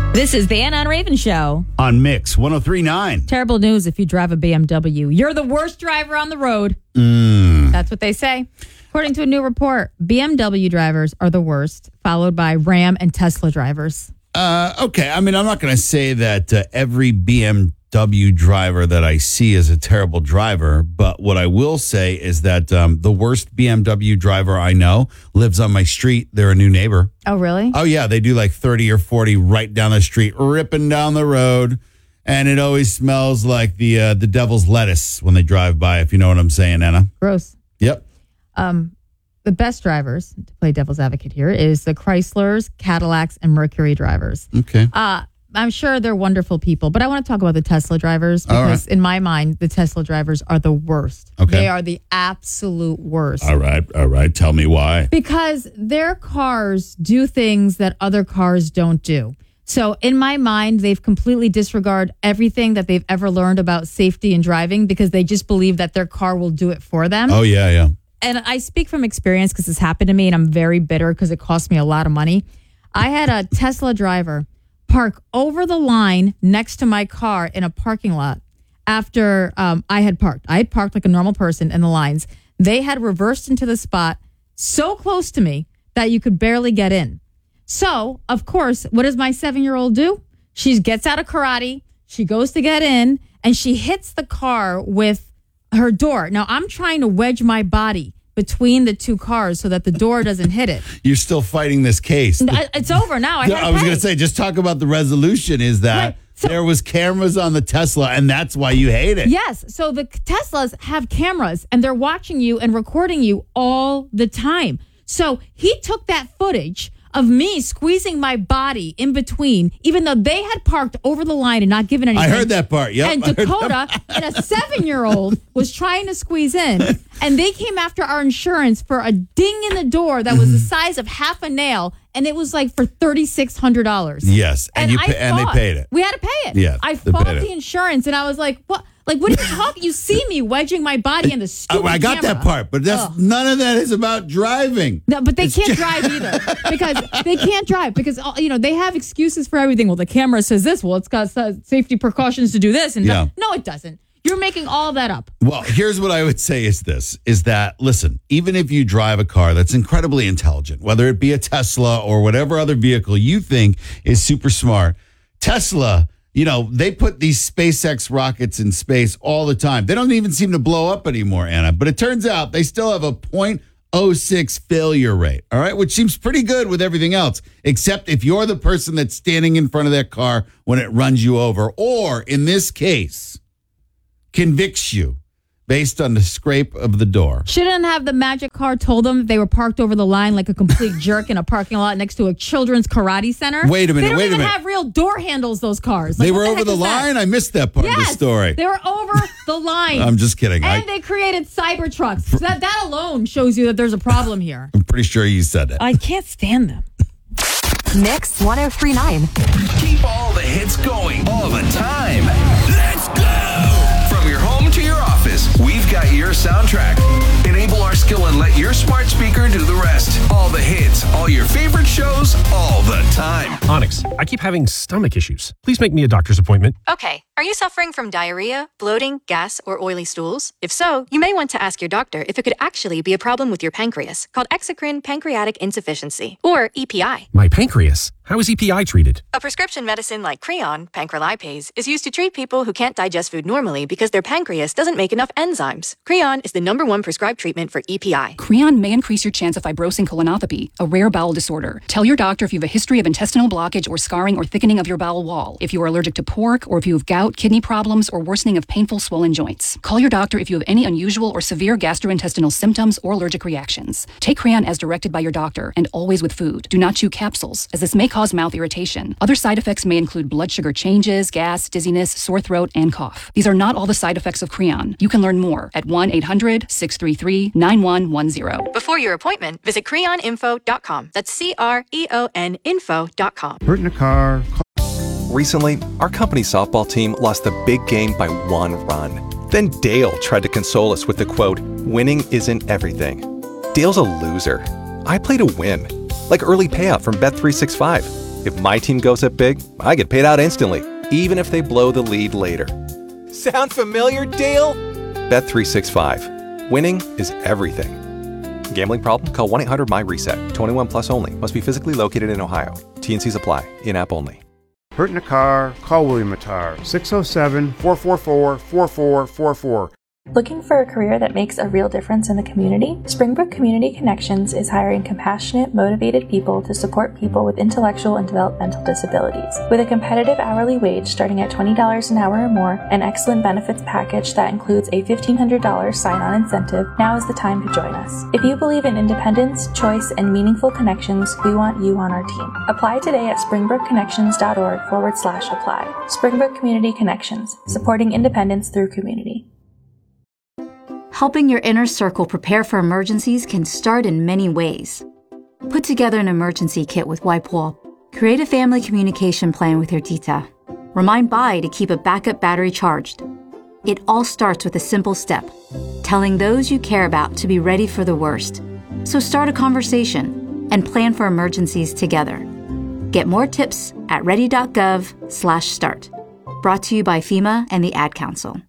This is the Anna and Raven Show on Mix 103.9. Terrible news if you drive a BMW. You're the worst driver on the road. That's what they say. According to a new report, BMW drivers are the worst, followed by Ram and Tesla drivers. Okay. I mean, I'm not going to say that every BMW driver that I see is a terrible driver, but what I will say is that the worst BMW driver I know lives on my street. They're a new neighbor. Oh, really? Oh, yeah. They do like 30 or 40 right down the street, ripping down the road. And it always smells like the devil's lettuce when they drive by, if you know what I'm saying, Anna. Gross. Yep. The best drivers, to play devil's advocate here, is the Chryslers, Cadillacs, and Mercury drivers. Okay. I'm sure they're wonderful people, but I want to talk about the Tesla drivers because in my mind, the Tesla drivers are the worst. Okay. They are the absolute worst. All right. Tell me why. Because their cars do things that other cars don't do. So in my mind, they've completely disregarded everything that they've ever learned about safety and driving because they just believe that their car will do it for them. Oh, yeah. And I speak from experience because this happened to me and I'm very bitter because it cost me a lot of money. I had a Tesla driver park over the line next to my car in a parking lot after I had parked. I had parked like a normal person in the lines. They had reversed into the spot so close to me that you could barely get in. So, of course, what does my 7-year-old do? She gets out of karate, she goes to get in, and she hits the car with her door. Now, I'm trying to wedge my body between the two cars so that the door doesn't hit it. You're still fighting this case. It's over now. I was going to say, just talk about the resolution is that Right. So, there was cameras on the Tesla, and that's why you hate it. yes. So the Teslas have cameras, and they're watching you and recording you all the time. So he took that footage of me squeezing my body in between, even though they had parked over the line and not given anything. I heard that part, yep. And Dakota and a 7-year-old was trying to squeeze in, and they came after our insurance for a ding in the door that was the size of half a nail, and it was like for $3,600. Yes, and I they fought. paid it. We had to pay it. Yeah, I they fought paid it. the insurance, and I was like, what? Like, what are you talking? You see me wedging my body in the stupid I got camera. that part, but none of that is about driving. No, but they can't drive either because they have excuses for everything. Well, the camera says this. Well, it's got safety precautions to do this, and Yeah. no, it doesn't. You're making all that up. Well, here's what I would say is that, listen, even if you drive a car that's incredibly intelligent, whether it be a Tesla or whatever other vehicle you think is super smart, Tesla, they put these SpaceX rockets in space all the time. They don't even seem to blow up anymore, Anna. But it turns out they still have a 0.06 failure rate, all right, which seems pretty good with everything else, except if you're the person that's standing in front of that car when it runs you over, or in this case, convicts you based on the scrape of the door. Shouldn't have the magic car told them they were parked over the line like a complete jerk in a parking lot next to a children's karate center? Wait a minute, They don't wait a even minute. have real door handles, those cars. They Like, were what over the heck is that? line? I missed that part of the Yes, story. they were over the line. I'm just kidding. And they created Cybertrucks. So that alone shows you that there's a problem here. I'm pretty sure you said it. I can't stand them. Mix 103.9. Keep all the hits going all the time. Let's go! From your home to your office, we've got your soundtrack. Enable our skill and let your smart speaker do the rest. All the hits, all your favorite shows, all the time. Onyx, I keep having stomach issues. Please make me a doctor's appointment. Okay, are you suffering from diarrhea, bloating, gas, or oily stools? If so, you may want to ask your doctor if it could actually be a problem with your pancreas, called exocrine pancreatic insufficiency, or EPI. My pancreas? How is EPI treated? A prescription medicine like Creon, pancrelipase, is used to treat people who can't digest food normally because their pancreas doesn't make enough enzymes. Creon is the #1 prescribed treatment for EPI. Creon may increase your chance of fibrosing colonopathy, a rare bowel disorder. Tell your doctor if you have a history of intestinal blockage or scarring or thickening of your bowel wall, if you are allergic to pork, or if you have gout, kidney problems, or worsening of painful swollen joints. Call your doctor if you have any unusual or severe gastrointestinal symptoms or allergic reactions. Take Creon as directed by your doctor, and always with food. Do not chew capsules, as this may cause mouth irritation. Other side effects may include blood sugar changes, gas, dizziness, sore throat, and cough. These are not all the side effects of Creon. You can learn more at 1-800-633-9110. Before your appointment, visit creoninfo.com. That's CREON info.com. Hurt in a car. Recently, our company softball team lost the big game by 1 run. Then Dale tried to console us with the quote, "Winning isn't everything." Dale's a loser. I play to win, like early payout from Bet365. If my team goes up big, I get paid out instantly, even if they blow the lead later. Sound familiar, Dale? Bet365. Winning is everything. Gambling problem? Call 1-800-MY-RESET. 21 plus only. Must be physically located in Ohio. T&Cs apply. In-app only. Hurt in a car? Call William Attar. 607-444-4444. Looking for a career that makes a real difference in the community? Springbrook Community Connections is hiring compassionate, motivated people to support people with intellectual and developmental disabilities. With a competitive hourly wage starting at $20 an hour or more, an excellent benefits package that includes a $1,500 sign-on incentive, now is the time to join us. If you believe in independence, choice, and meaningful connections, we want you on our team. Apply today at springbrookconnections.org/apply. Springbrook Community Connections, supporting independence through community. Helping your inner circle prepare for emergencies can start in many ways. Put together an emergency kit with WipeWall. Create a family communication plan with your tita. Remind Bai to keep a backup battery charged. It all starts with a simple step, telling those you care about to be ready for the worst. So start a conversation and plan for emergencies together. Get more tips at ready.gov/start. Brought to you by FEMA and the Ad Council.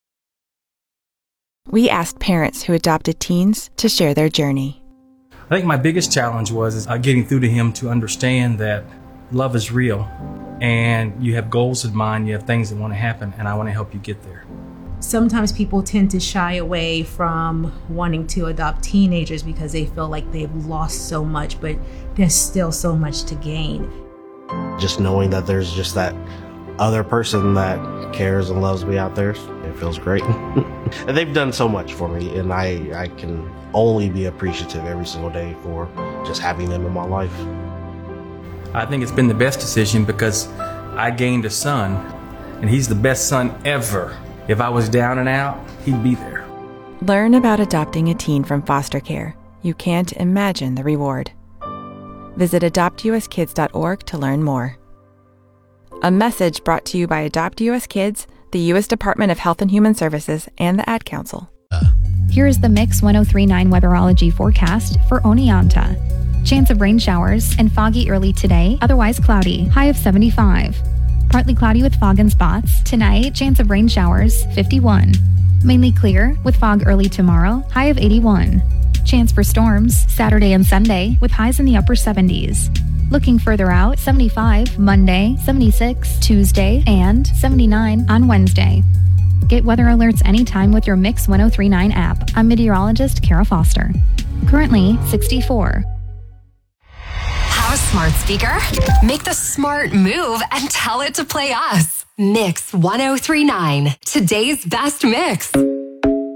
We asked parents who adopted teens to share their journey. I think my biggest challenge was getting through to him to understand that love is real and you have goals in mind, you have things that want to happen, and I want to help you get there. Sometimes people tend to shy away from wanting to adopt teenagers because they feel like they've lost so much, but there's still so much to gain. Just knowing that there's just that other person that cares and loves me out there, it feels great. And they've done so much for me, and I can only be appreciative every single day for just having them in my life. I think it's been the best decision because I gained a son, and he's the best son ever. If I was down and out, he'd be there. Learn about adopting a teen from foster care. You can't imagine the reward. Visit adoptuskids.org to learn more. A message brought to you by Adopt US Kids, the U.S. Department of Health and Human Services, and the Ad Council. Here is the Mix 1039 weatherology forecast for Oneonta. Chance of rain showers and foggy early today, otherwise cloudy, high of 75. Partly cloudy with fog and spots. Tonight, chance of rain showers, 51. Mainly clear with fog early tomorrow, high of 81. Chance for storms Saturday and Sunday with highs in the upper 70s. Looking further out, 75 Monday, 76 Tuesday, and 79 on Wednesday. Get weather alerts anytime with your Mix 1039 app. I'm meteorologist Kara Foster. Currently 64. Have a smart speaker? Make the smart move and tell it to play us. Mix 1039, today's best mix.